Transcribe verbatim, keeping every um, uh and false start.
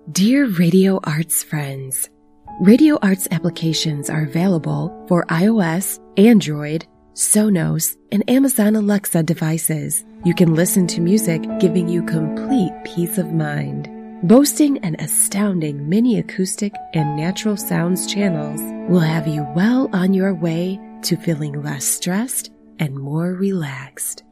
Dear Radio Arts friends, Radio Arts applications are available for iOS, Android, Sonos, and Amazon Alexa devices. You can listen to music giving you complete peace of mind. Boasting an astounding mini acoustic and natural sounds channels will have you well on your way to feeling less stressed and more relaxed.